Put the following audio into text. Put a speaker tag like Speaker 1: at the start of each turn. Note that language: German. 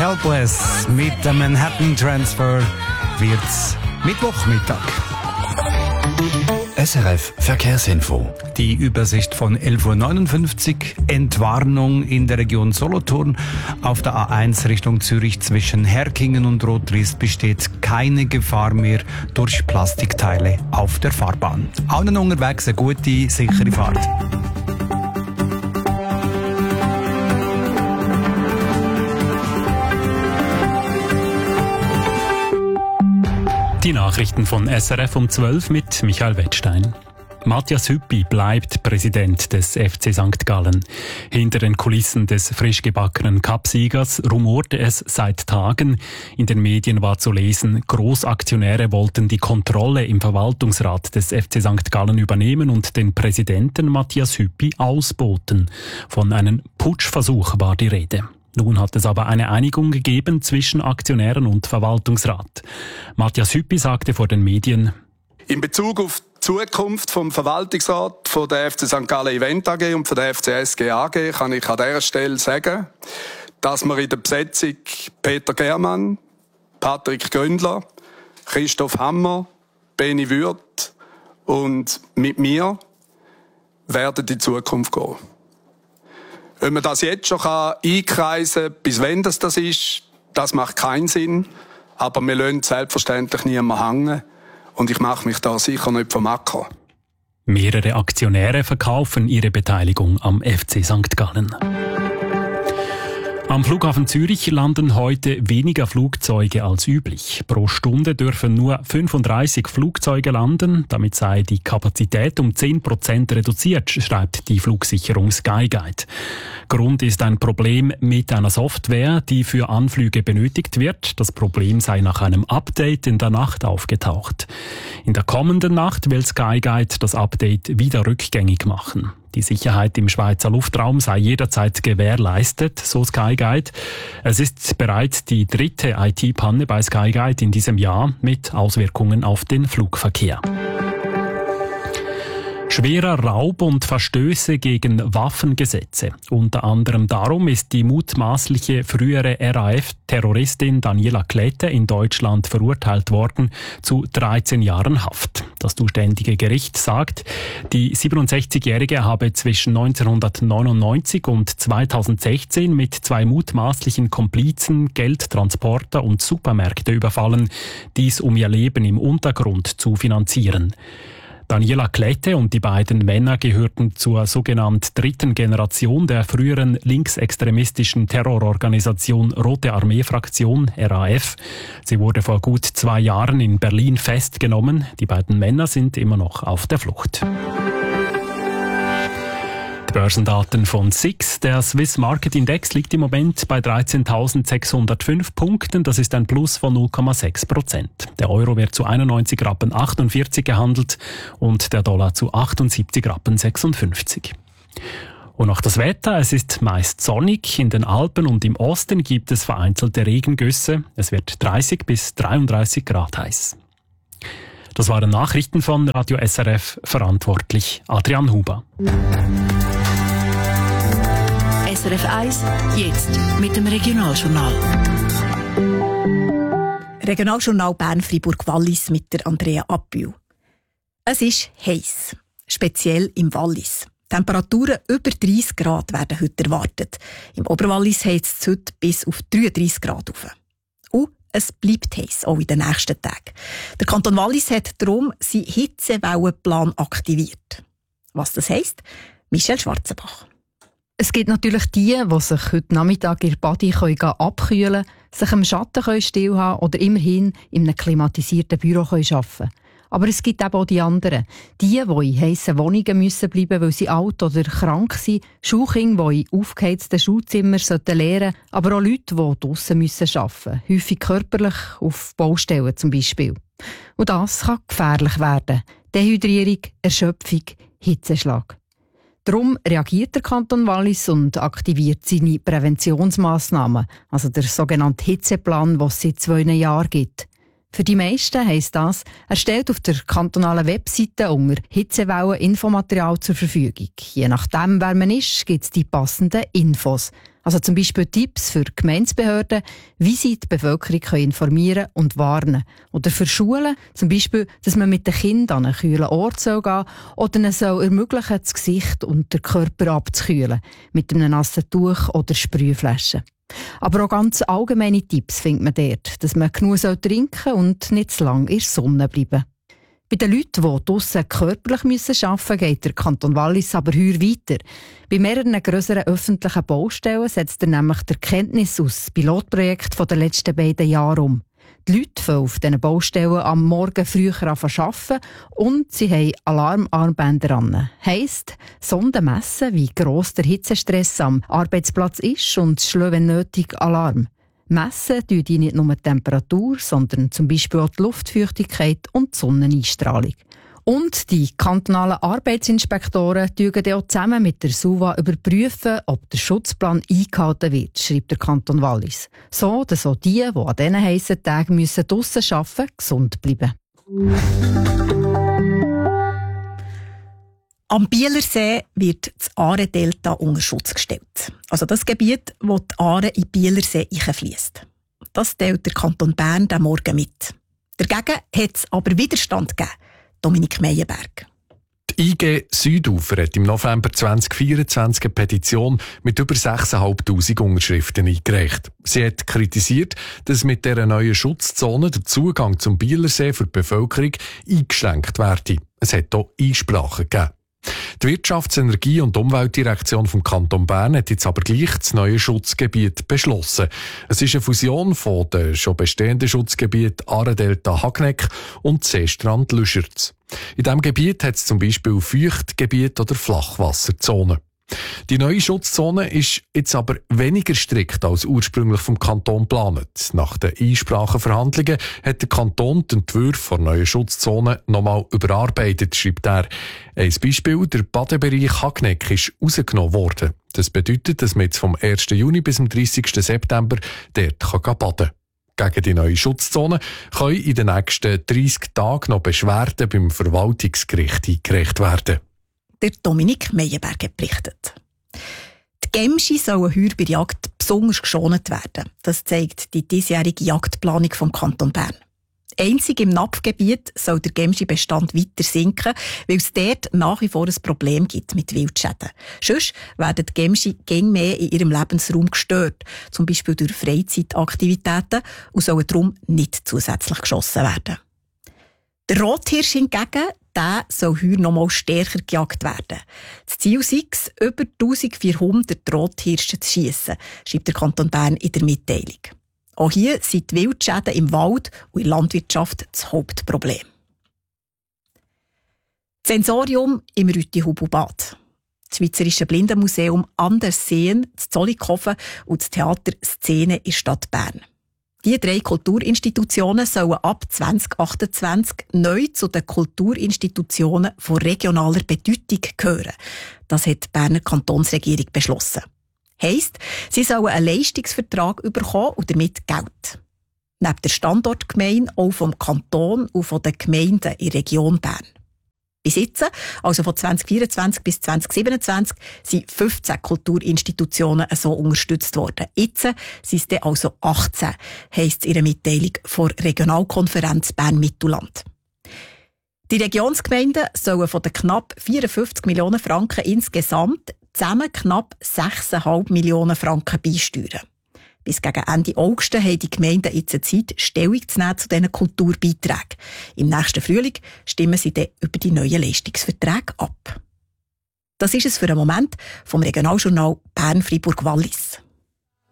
Speaker 1: Helpless mit dem Manhattan Transfer wird's Mittwochmittag.
Speaker 2: SRF Verkehrsinfo.
Speaker 1: Die Übersicht von 11.59 Uhr. Entwarnung in der Region Solothurn. Auf der A1 Richtung Zürich zwischen Herkingen und Rottriest besteht keine Gefahr mehr durch Plastikteile auf der Fahrbahn. Allen unterwegs eine gute, sichere Fahrt.
Speaker 3: Die Nachrichten von SRF um 12 mit Michael Wettstein. Matthias Hüppi bleibt Präsident des FC St. Gallen. Hinter den Kulissen des frisch gebackenen Cup-Siegers rumorte es seit Tagen. In den Medien war zu lesen, Großaktionäre wollten die Kontrolle im Verwaltungsrat des FC St. Gallen übernehmen und den Präsidenten Matthias Hüppi ausboten. Von einem Putschversuch war die Rede. Nun hat es aber eine Einigung gegeben zwischen Aktionären und Verwaltungsrat. Matthias Hüppi sagte vor den Medien:
Speaker 4: In Bezug auf die Zukunft vom Verwaltungsrat von der FC St. Gallen Event AG und von der FCSG AG kann ich an dieser Stelle sagen, dass wir in der Besetzung Peter Germann, Patrick Gründler, Christoph Hammer, Beni Würth und mit mir werden in die Zukunft gehen. Wenn man das jetzt schon einkreisen kann, bis wann das ist, das macht keinen Sinn. Aber wir lassen selbstverständlich niemanden hängen. Und ich mache mich da sicher nicht vom Acker.
Speaker 3: Mehrere Aktionäre verkaufen ihre Beteiligung am FC St. Gallen. Am Flughafen Zürich landen heute weniger Flugzeuge als üblich. Pro Stunde dürfen nur 35 Flugzeuge landen. Damit sei die Kapazität um 10% reduziert, schreibt die Flugsicherung Skyguide. Grund ist ein Problem mit einer Software, die für Anflüge benötigt wird. Das Problem sei nach einem Update in der Nacht aufgetaucht. In der kommenden Nacht will Skyguide das Update wieder rückgängig machen. Die Sicherheit im Schweizer Luftraum sei jederzeit gewährleistet, so Skyguide. Es ist bereits die 3. IT-Panne bei Skyguide in diesem Jahr mit Auswirkungen auf den Flugverkehr. Schwerer Raub und Verstöße gegen Waffengesetze. Unter anderem darum ist die mutmaßliche frühere RAF-Terroristin Daniela Klette in Deutschland verurteilt worden zu 13 Jahren Haft. Das zuständige Gericht sagt, die 67-Jährige habe zwischen 1999 und 2016 mit 2 mutmaßlichen Komplizen Geldtransporter und Supermärkte überfallen, dies um ihr Leben im Untergrund zu finanzieren. Daniela Klette und die beiden Männer gehörten zur sogenannten 3. Generation der früheren linksextremistischen Terrororganisation Rote Armee-Fraktion, RAF. Sie wurde vor gut 2 Jahren in Berlin festgenommen. Die beiden Männer sind immer noch auf der Flucht. Börsendaten von SIX. Der Swiss Market Index liegt im Moment bei 13.605 Punkten. Das ist ein Plus von 0,6%. Der Euro wird zu 91,48 Rappen gehandelt und der Dollar zu 78,56 Rappen. Und noch das Wetter. Es ist meist sonnig. In den Alpen und im Osten gibt es vereinzelte Regengüsse. Es wird 30 bis 33 Grad heiß. Das waren Nachrichten von Radio SRF, verantwortlich Adrian Huber.
Speaker 5: SRF 1, jetzt mit dem Regionaljournal. Regionaljournal Bern-Fribourg-Wallis mit der Andrea Appühl. Es ist heiß, speziell im Wallis. Temperaturen über 30 Grad werden heute erwartet. Im Oberwallis heizt es heute bis auf 33 Grad rauf. Und es bleibt heiß, auch in den nächsten Tagen. Der Kanton Wallis hat darum seinen Hitzewellenplan aktiviert. Was das heisst? Michelle Schwarzenbach.
Speaker 6: Es gibt natürlich die sich heute Nachmittag in der Badi abkühlen können, sich im Schatten stillhalten oder immerhin in einem klimatisierten Büro arbeiten können. Aber es gibt eben auch die anderen. Die in heissen Wohnungen müssen bleiben, weil sie alt oder krank sind. Schulkinder, die in aufgeheizten Schulzimmern lernen sollten. Aber auch Leute, die draussen arbeiten müssen. Häufig körperlich, auf Baustellen zum Beispiel. Und das kann gefährlich werden. Dehydrierung, Erschöpfung, Hitzeschlag. Darum reagiert der Kanton Wallis und aktiviert seine Präventionsmaßnahmen, also der sogenannte Hitzeplan, den es seit 2 Jahren gibt. Für die meisten heisst das, er stellt auf der kantonalen Webseite unter Hitzewellen Infomaterial zur Verfügung. Je nachdem, wer man ist, gibt es die passenden Infos. Also zum Beispiel Tipps für Gemeindebehörden, wie sie die Bevölkerung informieren und warnen. Oder für Schulen, zum Beispiel, dass man mit den Kindern an einen kühlen Ort gehen soll oder ihnen soll ermöglichen, das Gesicht und den Körper abzukühlen, mit einem nassen Tuch oder Sprühflaschen. Aber auch ganz allgemeine Tipps findet man dort, dass man genug trinken soll und nicht zu lange in der Sonne bleiben. Bei den Leuten, die draussen körperlich arbeiten müssen, geht der Kanton Wallis aber heuer weiter. Bei mehreren grösseren öffentlichen Baustellen setzt er nämlich die Erkenntnis aus Pilotprojekten der letzten 2 Jahre um. Die Leute fangen auf diesen Baustellen am Morgen früher an zu arbeiten und sie haben Alarmarmbänder an. Heisst, Sonden messen, wie gross der Hitzestress am Arbeitsplatz ist und schlagen, wenn nötig, Alarm. Messen tun die nicht nur die Temperatur, sondern zum Beispiel auch die Luftfeuchtigkeit und die Sonneneinstrahlung. Und die kantonalen Arbeitsinspektoren überprüfen auch zusammen mit der SUVA überprüfen, ob der Schutzplan eingehalten wird, schreibt der Kanton Wallis. So, dass auch die an diesen heissen Tagen draussen arbeiten müssen, gesund bleiben.
Speaker 5: Am Bielersee wird das Aare-Delta unter Schutz gestellt. Also das Gebiet, wo die Aare in den Bielersee hineinfliesst. Das teilt der Kanton Bern diesen Morgen mit. Dagegen hat es aber Widerstand gegeben. Dominik Meyerberg.
Speaker 2: Die IG Südufer hat im November 2024 eine Petition mit über 6'500 Unterschriften eingereicht. Sie hat kritisiert, dass mit dieser neuen Schutzzone der Zugang zum Bielersee für die Bevölkerung eingeschränkt werde. Es hat auch Einsprachen gegeben. Die Wirtschafts-, Energie- und Umweltdirektion vom Kanton Bern hat jetzt aber gleich das neue Schutzgebiet beschlossen. Es ist eine Fusion von den schon bestehenden Schutzgebieten Aare-Delta-Hagneck und Seestrand-Lüscherz. In diesem Gebiet hat es zum Beispiel Feuchtgebiete oder Flachwasserzonen. Die neue Schutzzone ist jetzt aber weniger strikt als ursprünglich vom Kanton geplant. Nach den Einsprachenverhandlungen hat der Kanton den Entwurf der neuen Schutzzone nochmal überarbeitet, schreibt er. Ein Beispiel, der Badebereich Hagneck ist rausgenommen worden. Das bedeutet, dass man jetzt vom 1. Juni bis zum 30. September dort baden kann. Gegen die neue Schutzzone können in den nächsten 30 Tagen noch Beschwerden beim Verwaltungsgericht eingereicht werden.
Speaker 5: Der Dominik Meyerberg hat berichtet. Die Gämschi sollen heuer bei der Jagd besonders geschont werden. Das zeigt die diesjährige Jagdplanung vom Kanton Bern. Einzig im Napfgebiet soll der Gämschi-Bestand weiter sinken, weil es dort nach wie vor ein Problem gibt mit Wildschäden. Sonst werden die Gämschi gäng mehr in ihrem Lebensraum gestört, zum Beispiel durch Freizeitaktivitäten, und sollen darum nicht zusätzlich geschossen werden. Der Rothirsch hingegen, der soll heuer noch mal stärker gejagt werden. Das Ziel sei es, über 1400 Rothirsche zu schiessen, schreibt der Kanton Bern in der Mitteilung. Auch hier sind die Wildschäden im Wald und in der Landwirtschaft das Hauptproblem. Das Sensorium im Rütti-Hubu-Bad, das Schweizerische Blindenmuseum Anderseen, das Zollikofen und das Theater Szene in der Stadt Bern. Die 3 Kulturinstitutionen sollen ab 2028 neu zu den Kulturinstitutionen von regionaler Bedeutung gehören. Das hat die Berner Kantonsregierung beschlossen. Heisst, sie sollen einen Leistungsvertrag bekommen und damit Geld. Neben der Standortgemeinde auch vom Kanton und von den Gemeinden in der Region Bern. Bis jetzt, also von 2024 bis 2027, sind 15 Kulturinstitutionen so unterstützt worden. Jetzt sind es dann also 18, heisst es in einer Mitteilung von der Regionalkonferenz Bern-Mittelland. Die Regionsgemeinden sollen von den knapp 54 Millionen Franken insgesamt zusammen knapp 6,5 Millionen Franken beisteuern. Bis gegen Ende August haben die Gemeinden jetzt Zeit, Stellung zu nehmen zu diesen Kulturbeiträgen. Im nächsten Frühling stimmen sie dann über die neuen Leistungsverträge ab. Das ist es für einen Moment vom Regionaljournal Bern-Fribourg-Wallis.